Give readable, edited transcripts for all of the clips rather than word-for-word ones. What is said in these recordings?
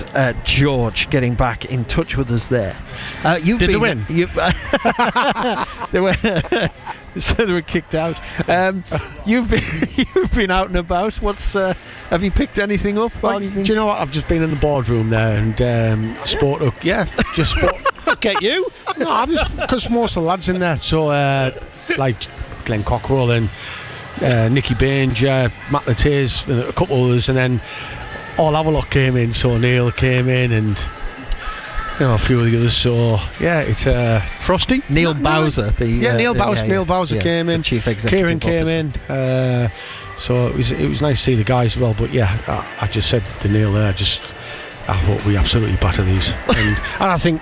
George getting back in touch with us there. Did they win? They were so they were kicked out. You've been out and about. Have you picked anything up? Do you know what? I've just been in the boardroom there and sport. Just sport. Get you? No, I'm just because most of the lads in there. So like Glenn Cockrell and Nicky Banger, Matt Lataze, and a couple others, and then all Havelock came in. So Neil came in and. A few of the others, so yeah, it's Frosty, Neil Bowser. Neil Bowser. Neil Bowser came in. Chief Executive Kieran came in. So it was nice to see the guys as well. But yeah, I just said to Neil there, I thought we absolutely batter these, and I think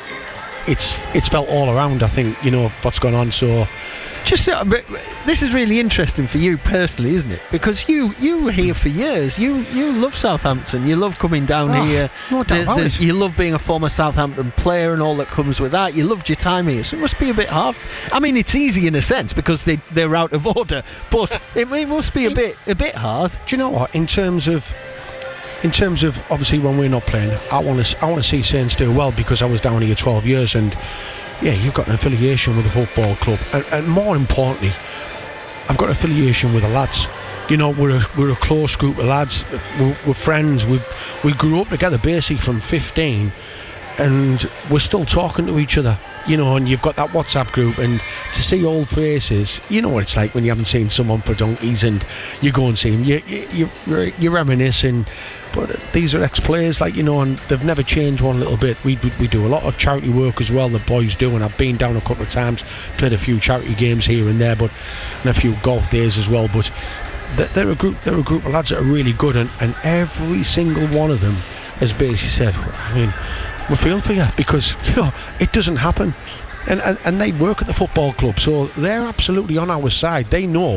it's felt all around. I think what's going on. So. Just this is really interesting for you personally, isn't it? Because you were here for years. You love Southampton. You love coming down here. No doubt about it. You love being a former Southampton player and all that comes with that. You loved your time here, so it must be a bit hard. I mean, it's easy in a sense because they're out of order, but it must be a bit hard. Do you know what? In terms of obviously when we're not playing, I want to see Saints do well because I was down here 12 years and. Yeah, you've got an affiliation with the football club, and more importantly, I've got an affiliation with the lads. We're a close group of lads. We're friends. We grew up together basically from 15, and we're still talking to each other. And you've got that WhatsApp group, and to see old faces, you know what it's like when you haven't seen someone for donkeys, and you go and see them. You're reminiscing. But these are ex-players, and they've never changed one little bit. We do a lot of charity work as well, the boys do, and I've been down a couple of times, played a few charity games here and there, and a few golf days as well. But they're a group of lads that are really good, and every single one of them has basically said, I mean, we feel for you because it doesn't happen. And they work at the football club, so they're absolutely on our side. They know